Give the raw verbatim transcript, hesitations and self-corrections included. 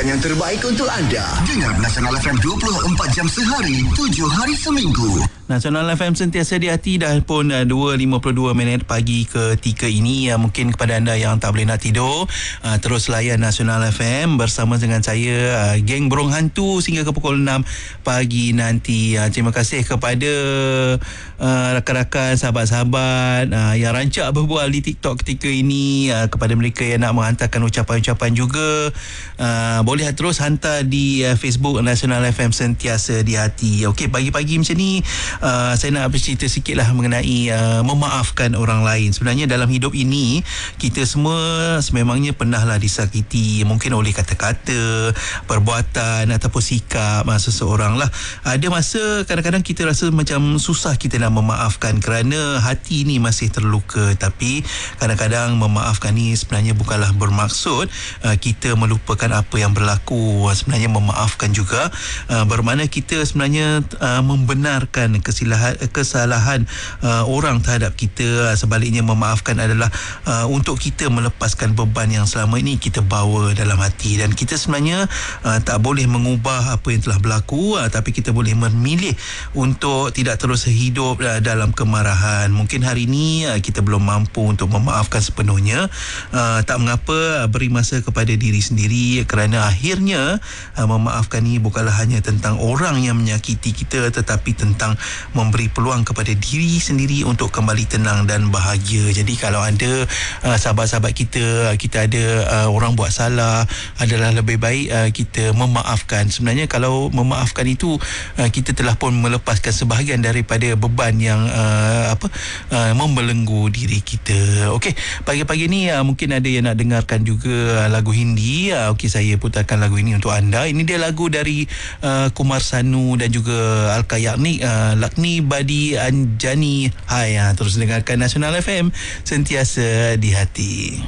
Bawakan yang terbaik untuk anda. Dengar Nasional F M dua puluh empat jam sehari, tujuh hari seminggu. Nasional F M sentiasa di hati. Dah pun uh, dua lima puluh dua minit pagi ketika ini. uh, Mungkin kepada anda yang tak boleh nak tidur, uh, terus layan Nasional F M bersama dengan saya, uh, geng Burung Hantu, sehingga ke pukul enam pagi nanti. uh, Terima kasih kepada uh, rakan-rakan, sahabat-sahabat uh, yang rancak berbual di TikTok ketika ini. uh, Kepada mereka yang nak menghantarkan ucapan-ucapan juga, uh, boleh terus hantar di uh, Facebook Nasional F M sentiasa di hati. Okey, pagi-pagi macam ni, uh, saya nak bercerita sikit lah mengenai uh, memaafkan orang lain. Sebenarnya dalam hidup ini, kita semua sememangnya pernahlah disakiti, mungkin oleh kata-kata, perbuatan ataupun sikap uh, seseorang lah. Ada masa kadang-kadang kita rasa macam susah kita nak memaafkan kerana hati ni masih terluka. Tapi kadang-kadang memaafkan ni sebenarnya bukanlah bermaksud uh, kita melupakan apa yang berlaku. Sebenarnya memaafkan juga uh, bermakna kita sebenarnya uh, membenarkan kesilahan, kesalahan uh, orang terhadap kita. Sebaliknya, memaafkan adalah uh, untuk kita melepaskan beban yang selama ini kita bawa dalam hati. Dan kita sebenarnya uh, tak boleh mengubah apa yang telah berlaku, uh, tapi kita boleh memilih untuk tidak terus hidup uh, dalam kemarahan. Mungkin hari ini uh, kita belum mampu untuk memaafkan sepenuhnya. uh, tak mengapa, uh, beri masa kepada diri sendiri, kerana akhirnya uh, memaafkan ni bukanlah hanya tentang orang yang menyakiti kita, tetapi tentang memberi peluang kepada diri sendiri untuk kembali tenang dan bahagia. Jadi kalau ada uh, sahabat-sahabat kita, uh, kita ada uh, orang buat salah, adalah lebih baik uh, kita memaafkan. Sebenarnya kalau memaafkan itu, uh, kita telah pun melepaskan sebahagian daripada beban yang uh, apa uh, membelenggu diri kita. Okey, pagi-pagi ni uh, mungkin ada yang nak dengarkan juga uh, lagu Hindi. uh, Okey, saya putarkan lagu ini untuk anda. Ini dia lagu dari uh, Kumar Sanu dan juga Alka Yagnik, uh, Lakni Badi Anjani. Hai, uh, terus dengarkan Nasional F M sentiasa di hati.